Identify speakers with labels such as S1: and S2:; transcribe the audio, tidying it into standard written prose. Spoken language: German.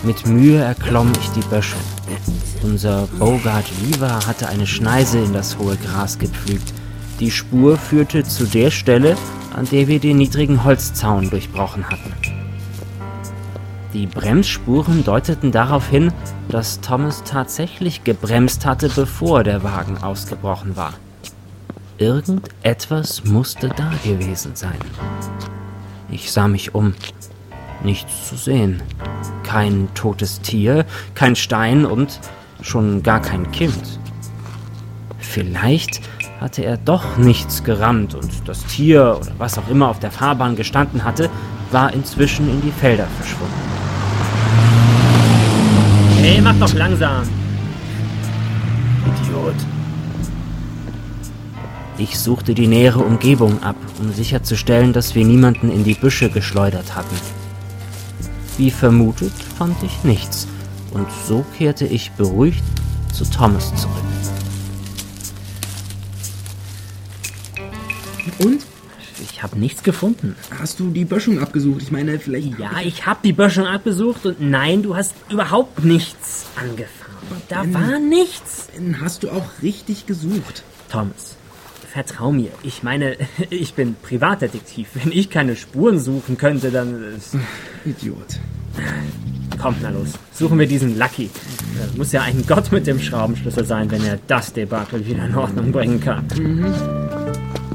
S1: Mit Mühe erklomm ich die Böschung. Unser Bogart Weaver hatte eine Schneise in das hohe Gras gepflügt. Die Spur führte zu der Stelle, an der wir den niedrigen Holzzaun durchbrochen hatten. Die Bremsspuren deuteten darauf hin, dass Thomas tatsächlich gebremst hatte, bevor der Wagen ausgebrochen war. Irgendetwas musste da gewesen sein. Ich sah mich um. Nichts zu sehen. Kein totes Tier, kein Stein und schon gar kein Kind. Vielleicht hatte er doch nichts gerammt und das Tier oder was auch immer auf der Fahrbahn gestanden hatte, war inzwischen in die Felder verschwunden.
S2: Hey, mach doch langsam!
S1: Idiot. Ich suchte die nähere Umgebung ab, um sicherzustellen, dass wir niemanden in die Büsche geschleudert hatten. Wie vermutet, fand ich nichts, und so kehrte ich beruhigt zu Thomas zurück.
S3: Und?
S2: Ich habe nichts gefunden.
S3: Hast du die Böschung abgesucht? Ich meine, vielleicht...
S2: Ja, ich habe die Böschung abgesucht und nein, du hast überhaupt nichts angefangen. Da war nichts.
S3: Hast du auch richtig gesucht?
S2: Thomas, vertrau mir. Ich meine, ich bin Privatdetektiv. Wenn ich keine Spuren suchen könnte, dann...
S3: Idiot.
S2: Kommt, na los. Suchen wir diesen Lucky. Muss ja ein Gott mit dem Schraubenschlüssel sein, wenn er das Debakel wieder in Ordnung bringen kann.